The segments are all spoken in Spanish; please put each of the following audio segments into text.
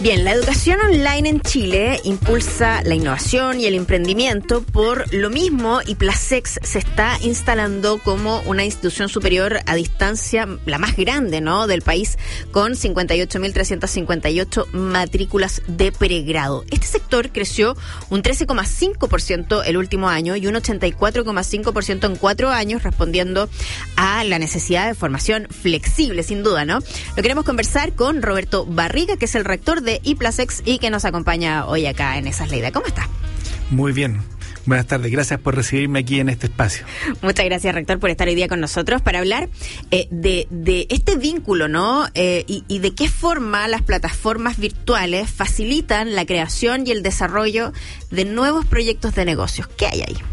Bien, la educación online en Chile impulsa la innovación y el emprendimiento. Por lo mismo, IPLASEX se está instalando como una institución superior a distancia, la más grande, ¿no?, del país, con 58.358 matrículas de pregrado. Este sector creció un 13,5% el último año y un 84,5% en 4 años, respondiendo a la necesidad de formación flexible, sin duda, ¿no? Lo queremos conversar con Roberto Barriga, que es el rector de IPLASEX y que nos acompaña hoy acá en Esa es la Idea. ¿Cómo está? Muy bien. Buenas tardes. Gracias por recibirme aquí en este espacio. Muchas gracias, rector, por estar hoy día con nosotros para hablar de este vínculo, ¿no? Y de qué forma las plataformas virtuales facilitan la creación y el desarrollo de nuevos proyectos de negocios. ¿Qué hay ahí?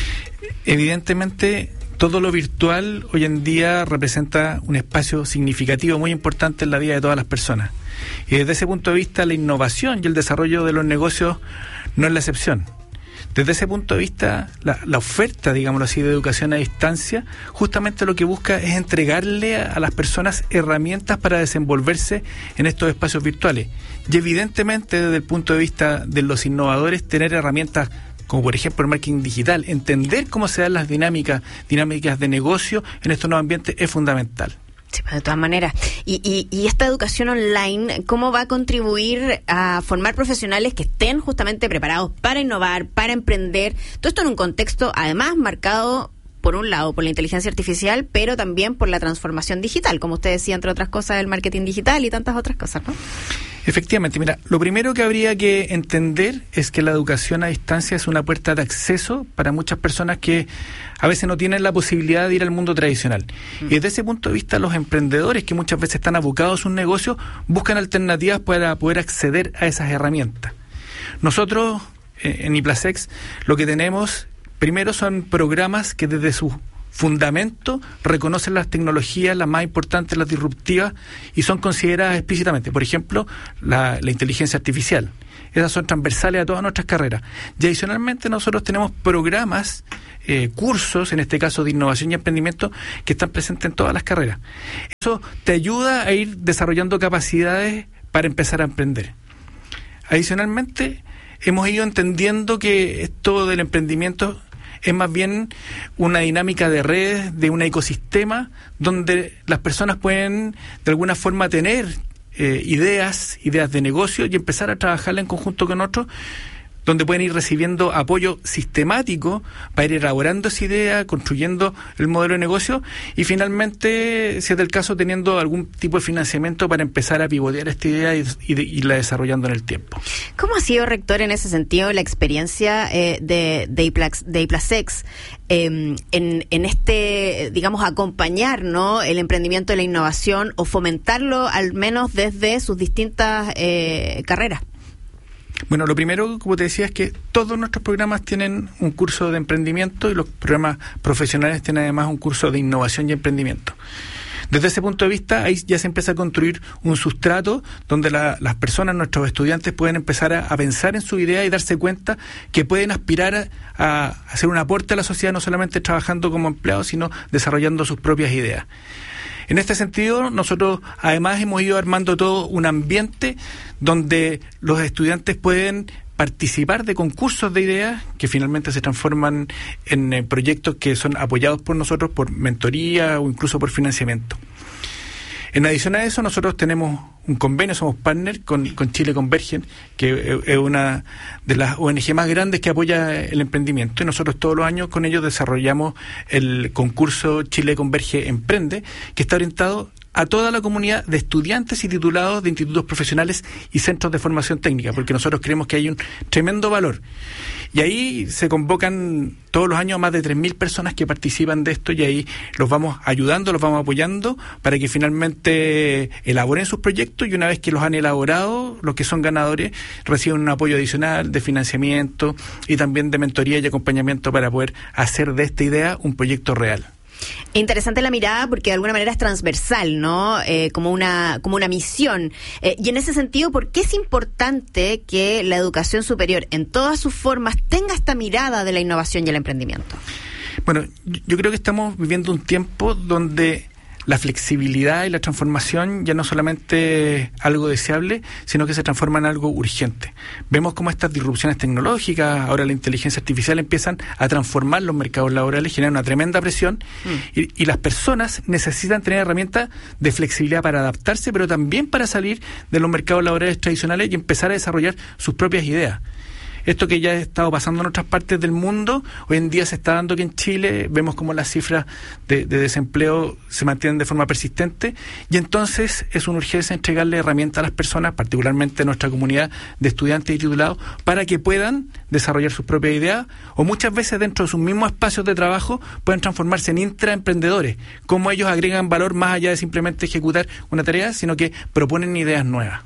Evidentemente, todo lo virtual hoy en día representa un espacio significativo, muy importante en la vida de todas las personas. Y desde ese punto de vista, la innovación y el desarrollo de los negocios no es la excepción. Desde ese punto de vista, la oferta, digámoslo así, de educación a distancia, justamente lo que busca es entregarle a las personas herramientas para desenvolverse en estos espacios virtuales. Y evidentemente, desde el punto de vista de los innovadores, tener herramientas como por ejemplo el marketing digital, entender cómo se dan las dinámicas de negocio en estos nuevos ambientes es fundamental. Sí, de todas maneras. Y esta educación online, ¿cómo va a contribuir a formar profesionales que estén justamente preparados para innovar, para emprender? Todo esto en un contexto, además, marcado, por un lado, por la inteligencia artificial, pero también por la transformación digital, como usted decía, entre otras cosas, el marketing digital y tantas otras cosas, ¿no? Efectivamente, mira, lo primero que habría que entender es que la educación a distancia es una puerta de acceso para muchas personas que a veces no tienen la posibilidad de ir al mundo tradicional. Y desde ese punto de vista, los emprendedores que muchas veces están abocados a un negocio buscan alternativas para poder acceder a esas herramientas. Nosotros, en IPLASEX, lo que tenemos primero son programas que desde su fundamento reconocen las tecnologías, las más importantes, las disruptivas, y son consideradas explícitamente. Por ejemplo, la inteligencia artificial. Esas son transversales a todas nuestras carreras. Y adicionalmente nosotros tenemos programas, cursos, en este caso de innovación y emprendimiento, que están presentes en todas las carreras. Eso te ayuda a ir desarrollando capacidades para empezar a emprender. Adicionalmente, hemos ido entendiendo que esto del emprendimiento es más bien una dinámica de redes, de un ecosistema donde las personas pueden de alguna forma tener ideas de negocio y empezar a trabajarla en conjunto con otros, donde pueden ir recibiendo apoyo sistemático para ir elaborando esa idea, construyendo el modelo de negocio y finalmente, si es del caso, teniendo algún tipo de financiamiento para empezar a pivotear esta idea y irla desarrollando en el tiempo. ¿Cómo ha sido, rector, en ese sentido la experiencia de IPLASEX en este, digamos, acompañar, ¿no?, el emprendimiento y la innovación o fomentarlo al menos desde sus distintas carreras? Bueno, lo primero, como te decía, es que todos nuestros programas tienen un curso de emprendimiento y los programas profesionales tienen además un curso de innovación y emprendimiento. Desde ese punto de vista, ahí ya se empieza a construir un sustrato donde las personas, nuestros estudiantes, pueden empezar a pensar en su idea y darse cuenta que pueden aspirar a hacer un aporte a la sociedad, no solamente trabajando como empleados, sino desarrollando sus propias ideas. En este sentido, nosotros además hemos ido armando todo un ambiente donde los estudiantes pueden participar de concursos de ideas que finalmente se transforman en proyectos que son apoyados por nosotros por mentoría o incluso por financiamiento. En adición a eso, nosotros tenemos un convenio, somos partner con Chile Convergen, que es una de las ONG más grandes que apoya el emprendimiento, y nosotros todos los años con ellos desarrollamos el concurso Chile Converge Emprende, que está orientado a toda la comunidad de estudiantes y titulados de institutos profesionales y centros de formación técnica, porque nosotros creemos que hay un tremendo valor. Y ahí se convocan todos los años a más de 3.000 personas que participan de esto, y ahí los vamos ayudando, los vamos apoyando para que finalmente elaboren sus proyectos, y una vez que los han elaborado, los que son ganadores reciben un apoyo adicional de financiamiento y también de mentoría y acompañamiento para poder hacer de esta idea un proyecto real. Interesante la mirada porque de alguna manera es transversal, ¿no? Como una misión. Y en ese sentido, ¿por qué es importante que la educación superior en todas sus formas tenga esta mirada de la innovación y el emprendimiento? Bueno, yo creo que estamos viviendo un tiempo donde la flexibilidad y la transformación ya no solamente algo deseable, sino que se transforma en algo urgente. Vemos cómo estas disrupciones tecnológicas, ahora la inteligencia artificial, empiezan a transformar los mercados laborales, generan una tremenda presión y las personas necesitan tener herramientas de flexibilidad para adaptarse, pero también para salir de los mercados laborales tradicionales y empezar a desarrollar sus propias ideas. Esto que ya ha estado pasando en otras partes del mundo, hoy en día se está dando aquí en Chile, vemos como las cifras de desempleo se mantienen de forma persistente y entonces es una urgencia entregarle herramientas a las personas, particularmente a nuestra comunidad de estudiantes y titulados, para que puedan desarrollar sus propias ideas o muchas veces dentro de sus mismos espacios de trabajo puedan transformarse en intraemprendedores, cómo ellos agregan valor más allá de simplemente ejecutar una tarea, sino que proponen ideas nuevas.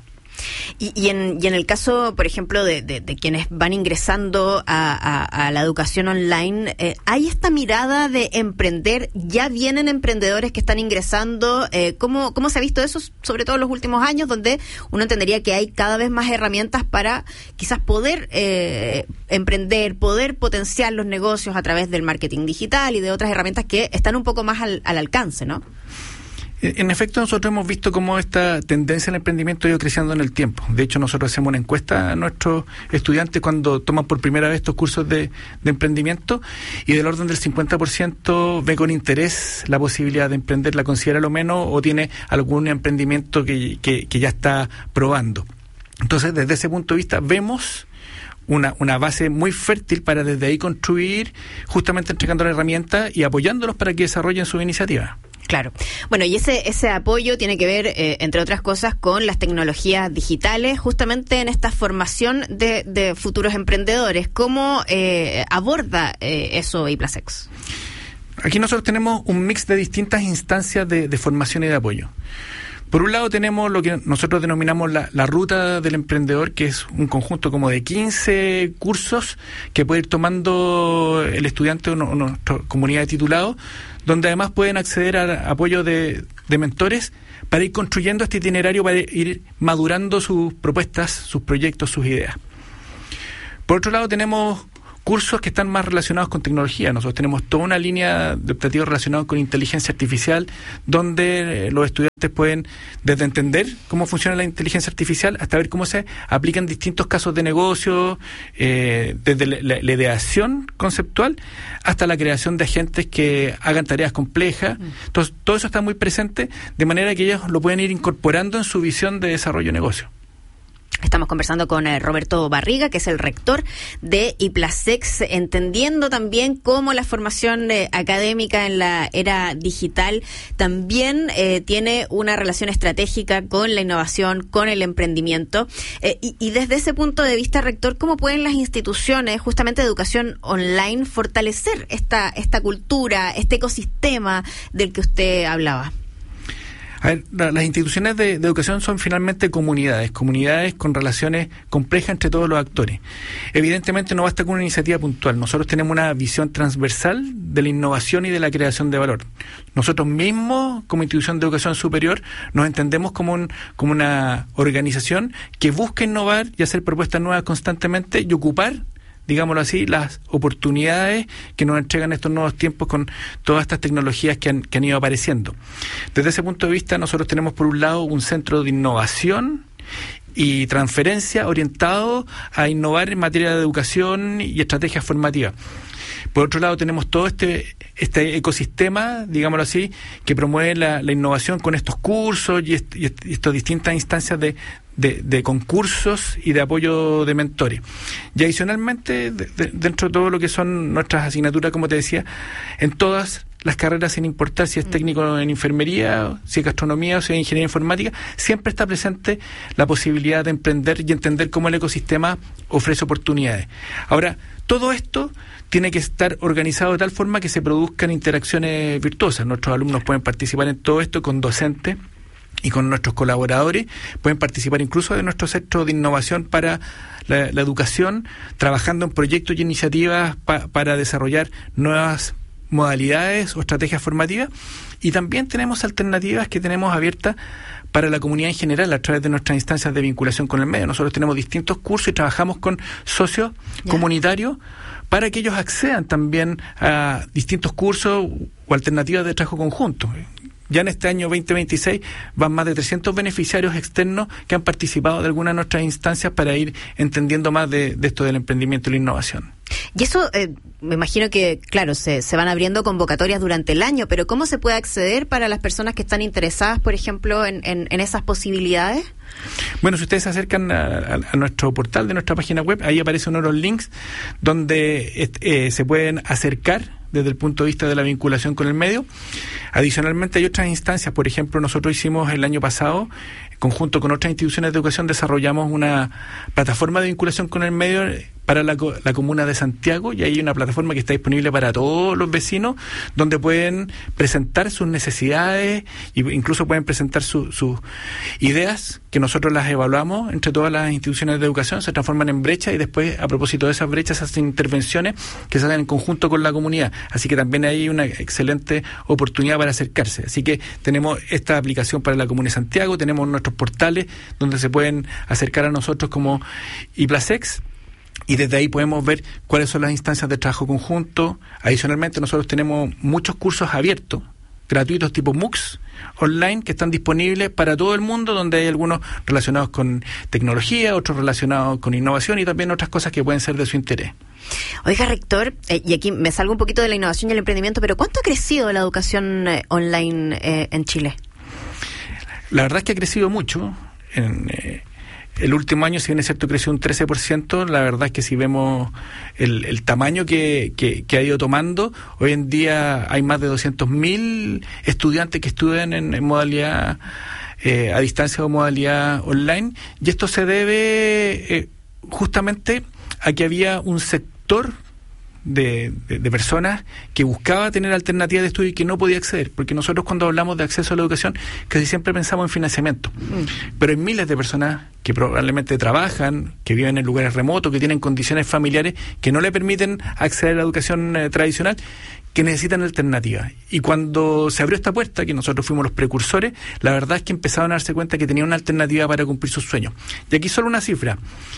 Y en el caso, por ejemplo, de quienes van ingresando a la educación online, ¿hay esta mirada de emprender? ¿Ya vienen emprendedores que están ingresando? ¿Cómo se ha visto eso, sobre todo en los últimos años, donde uno entendería que hay cada vez más herramientas para quizás poder emprender, poder potenciar los negocios a través del marketing digital y de otras herramientas que están un poco más al alcance, ¿no? En efecto, nosotros hemos visto cómo esta tendencia al emprendimiento ha ido creciendo en el tiempo. De hecho, nosotros hacemos una encuesta a nuestros estudiantes cuando toman por primera vez estos cursos de emprendimiento y del orden del 50% ve con interés la posibilidad de emprender, la considera lo menos o tiene algún emprendimiento que ya está probando. Entonces, desde ese punto de vista, vemos una base muy fértil para desde ahí construir, justamente entregando la herramienta y apoyándolos para que desarrollen sus iniciativas. Claro. Bueno, y ese apoyo tiene que ver, entre otras cosas, con las tecnologías digitales, justamente en esta formación de futuros emprendedores. ¿Cómo aborda eso IPLASEX? Aquí nosotros tenemos un mix de distintas instancias de formación y de apoyo. Por un lado tenemos lo que nosotros denominamos la ruta del emprendedor, que es un conjunto como de 15 cursos que puede ir tomando el estudiante o nuestra comunidad de titulados, donde además pueden acceder a apoyo de mentores para ir construyendo este itinerario, para ir madurando sus propuestas, sus proyectos, sus ideas. Por otro lado tenemos cursos que están más relacionados con tecnología. Nosotros tenemos toda una línea de optativos relacionados con inteligencia artificial, donde los estudiantes pueden desde entender cómo funciona la inteligencia artificial hasta ver cómo se aplican distintos casos de negocio, desde la ideación conceptual hasta la creación de agentes que hagan tareas complejas. Entonces, todo eso está muy presente, de manera que ellos lo pueden ir incorporando en su visión de desarrollo de negocio. Estamos conversando con Roberto Barriga, que es el rector de IPLASEX, entendiendo también cómo la formación académica en la era digital también tiene una relación estratégica con la innovación, con el emprendimiento. Y desde ese punto de vista, rector, ¿cómo pueden las instituciones, justamente de educación online, fortalecer esta cultura, este ecosistema del que usted hablaba? A ver, las instituciones de educación son finalmente comunidades con relaciones complejas entre todos los actores. Evidentemente no basta con una iniciativa puntual. Nosotros tenemos una visión transversal de la innovación y de la creación de valor. Nosotros mismos, como institución de educación superior, nos entendemos como una organización que busca innovar y hacer propuestas nuevas constantemente y ocupar, digámoslo así, las oportunidades que nos entregan estos nuevos tiempos con todas estas tecnologías que han ido apareciendo. Desde ese punto de vista, nosotros tenemos por un lado un centro de innovación y transferencia orientado a innovar en materia de educación y estrategias formativas. Por otro lado, tenemos todo este ecosistema, digámoslo así, que promueve la innovación con estos cursos y estas distintas instancias de concursos y de apoyo de mentores. Y adicionalmente, dentro de todo lo que son nuestras asignaturas, como te decía, en todas las carreras, sin importar si es técnico en enfermería, si es gastronomía o si es ingeniería informática, siempre está presente la posibilidad de emprender y entender cómo el ecosistema ofrece oportunidades. Ahora, todo esto tiene que estar organizado de tal forma que se produzcan interacciones virtuosas. Nuestros alumnos pueden participar en todo esto con docentes y con nuestros colaboradores, pueden participar incluso de nuestro centro de innovación para la educación, trabajando en proyectos y iniciativas para desarrollar nuevas modalidades o estrategias formativas, y también tenemos alternativas que tenemos abiertas para la comunidad en general a través de nuestras instancias de vinculación con el medio. Nosotros tenemos distintos cursos y trabajamos con socios comunitarios para que ellos accedan también a distintos cursos o alternativas de trabajo conjunto. ya en este año 2026 van más de 300 beneficiarios externos que han participado de alguna de nuestras instancias para ir entendiendo más de esto del emprendimiento y la innovación. Y eso, me imagino que, claro, se van abriendo convocatorias durante el año, pero ¿cómo se puede acceder para las personas que están interesadas, por ejemplo, en esas posibilidades? Bueno, si ustedes se acercan a nuestro portal de nuestra página web, ahí aparece uno de los links donde se pueden acercar desde el punto de vista de la vinculación con el medio. Adicionalmente hay otras instancias, por ejemplo, nosotros hicimos el año pasado, en conjunto con otras instituciones de educación, desarrollamos una plataforma de vinculación con el medio para la comuna de Santiago, y hay una plataforma que está disponible para todos los vecinos, donde pueden presentar sus necesidades e incluso pueden presentar sus ideas, que nosotros las evaluamos entre todas las instituciones de educación, se transforman en brechas y después, a propósito de esas brechas, se hacen intervenciones que se hacen en conjunto con la comunidad. Así que también hay una excelente oportunidad para acercarse. Así que tenemos esta aplicación para la Comuna de Santiago, tenemos nuestros portales donde se pueden acercar a nosotros como IPLASEX, y desde ahí podemos ver cuáles son las instancias de trabajo conjunto. Adicionalmente, nosotros tenemos muchos cursos abiertos, gratuitos tipo MOOCs, online, que están disponibles para todo el mundo, donde hay algunos relacionados con tecnología, otros relacionados con innovación y también otras cosas que pueden ser de su interés. Oiga, rector, y aquí me salgo un poquito de la innovación y el emprendimiento, pero ¿cuánto ha crecido la educación online en Chile? La verdad es que ha crecido mucho. El último año, si bien es cierto, creció un 13%, la verdad es que si vemos el tamaño que ha ido tomando, hoy en día hay más de 200.000 estudiantes que estudian en modalidad a distancia o modalidad online, y esto se debe justamente a que había un sector de personas que buscaba tener alternativas de estudio y que no podía acceder, porque nosotros cuando hablamos de acceso a la educación casi siempre pensamos en financiamiento, pero hay miles de personas que probablemente trabajan, que viven en lugares remotos, que tienen condiciones familiares que no le permiten acceder a la educación tradicional, que necesitan alternativas. Y cuando se abrió esta puerta, que nosotros fuimos los precursores, la verdad es que empezaron a darse cuenta que tenían una alternativa para cumplir sus sueños. Y aquí solo una cifra: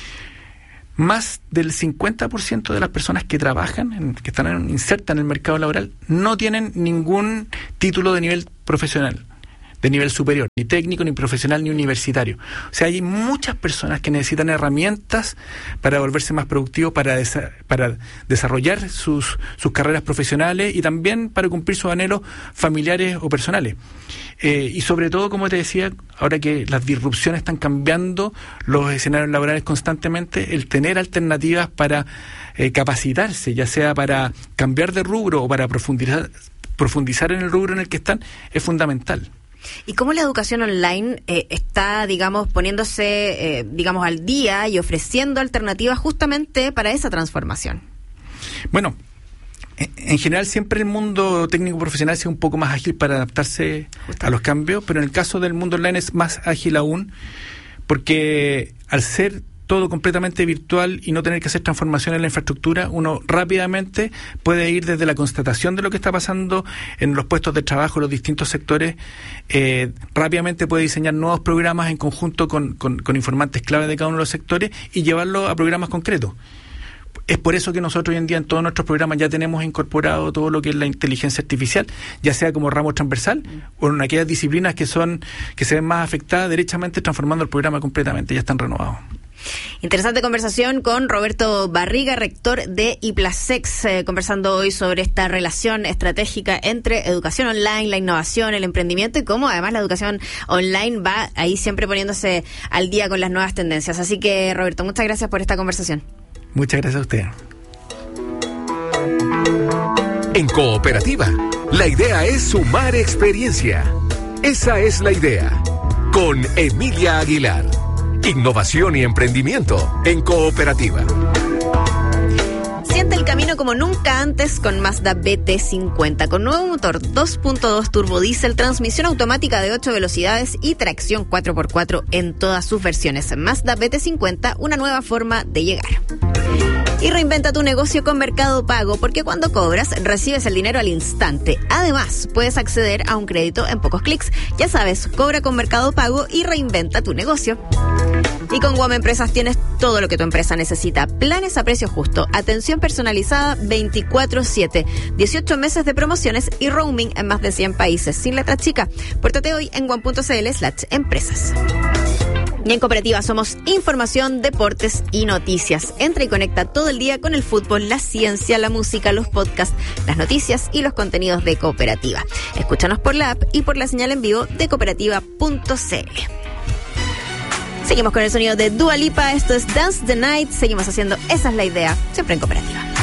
más del 50% de las personas que trabajan, que están insertas en el mercado laboral, no tienen ningún título de nivel profesional, de nivel superior, ni técnico, ni profesional, ni universitario. O sea, hay muchas personas que necesitan herramientas para volverse más productivos, para desarrollar sus carreras profesionales y también para cumplir sus anhelos familiares o personales. Y sobre todo, como te decía, ahora que las disrupciones están cambiando los escenarios laborales constantemente, el tener alternativas para capacitarse, ya sea para cambiar de rubro o para profundizar en el rubro en el que están, es fundamental. ¿Y cómo la educación online está, digamos, poniéndose, al día y ofreciendo alternativas justamente para esa transformación? Bueno, en general siempre el mundo técnico profesional es un poco más ágil para adaptarse a los cambios, pero en el caso del mundo online es más ágil aún, porque al ser todo completamente virtual y no tener que hacer transformación en la infraestructura, uno rápidamente puede ir desde la constatación de lo que está pasando en los puestos de trabajo, los distintos sectores, rápidamente puede diseñar nuevos programas en conjunto con informantes clave de cada uno de los sectores y llevarlo a programas concretos. Es por eso que nosotros hoy en día en todos nuestros programas ya tenemos incorporado todo lo que es la inteligencia artificial, ya sea como ramo transversal o en aquellas disciplinas que se ven más afectadas, derechamente transformando el programa completamente, ya están renovados. Interesante conversación con Roberto Barriga, rector de IPLASEX, conversando hoy sobre esta relación estratégica entre educación online, la innovación, el emprendimiento y cómo además la educación online va ahí siempre poniéndose al día con las nuevas tendencias. Así que, Roberto, muchas gracias por esta conversación. Muchas gracias a usted. En Cooperativa, la idea es sumar experiencia. Esa es la idea. Con Emilia Aguilar. Innovación y emprendimiento en Cooperativa. Siente el camino como nunca antes con Mazda BT50, con nuevo motor 2.2 turbo diésel, transmisión automática de 8 velocidades y tracción 4x4 en todas sus versiones. Mazda BT50, una nueva forma de llegar. Y reinventa tu negocio con Mercado Pago, porque cuando cobras, recibes el dinero al instante. Además, puedes acceder a un crédito en pocos clics. Ya sabes, cobra con Mercado Pago y reinventa tu negocio. Y con WOM Empresas tienes todo lo que tu empresa necesita. Planes a precio justo, atención personalizada 24/7, 18 meses de promociones y roaming en más de 100 países. Sin letra chica. Pórtate hoy en WOM.cl/empresas. Y en Cooperativa somos información, deportes y noticias. Entra y conecta todo el día con el fútbol, la ciencia, la música, los podcasts, las noticias y los contenidos de Cooperativa. Escúchanos por la app y por la señal en vivo de cooperativa.cl. Seguimos con el sonido de Dua Lipa. Esto es Dance the Night. Seguimos haciendo Esa es la Idea, siempre en Cooperativa.